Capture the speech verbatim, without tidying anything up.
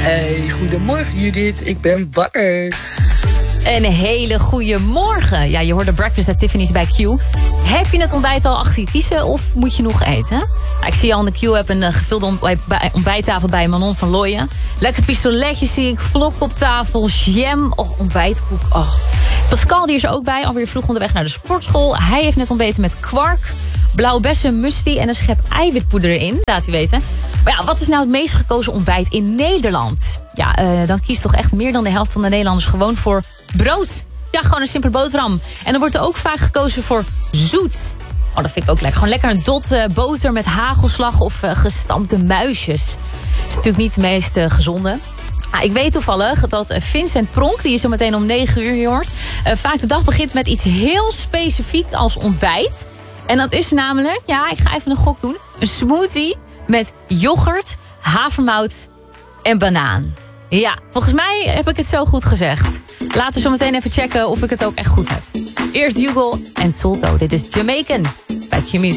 Hey, goedemorgen Judith, ik ben wakker. Een hele goede morgen. Ja, je hoorde Breakfast at Tiffany's bij Q. Heb je het ontbijt al achter je kiezen of moet je nog eten? Nou, ik zie al in de Q-app een uh, gevulde ontbij- bij, ontbijttafel bij Manon van Looyen. Lekker pistoletje zie ik, vlok op tafel, jam, oh, ontbijtkoek. Oh. Pascal die is er ook bij, alweer vroeg onderweg naar de sportschool. Hij heeft net ontbeten met kwark, blauwe bessen, muesli en een schep eiwitpoeder erin, laat hij weten. Maar ja, wat is nou het meest gekozen ontbijt in Nederland? Ja, uh, dan kiest toch echt meer dan de helft van de Nederlanders gewoon voor brood. Ja, gewoon een simpele boterham. En dan wordt er ook vaak gekozen voor zoet. Oh, dat vind ik ook lekker. Gewoon lekker een dot uh, boter met hagelslag of uh, gestampte muisjes. Dat is natuurlijk niet het meest uh, gezonde. Ah, ik weet toevallig dat uh, Vincent Pronk, die is zo meteen om negen uur, je hoort, uh, vaak de dag begint met iets heel specifiek als ontbijt. En dat is namelijk, ja, ik ga even een gok doen, een smoothie met yoghurt, havermout en banaan. Ja, volgens mij heb ik het zo goed gezegd. Laten we zo meteen even checken of ik het ook echt goed heb. Eerst Hugo en Solto. Dit is Jamaican bij Q Music.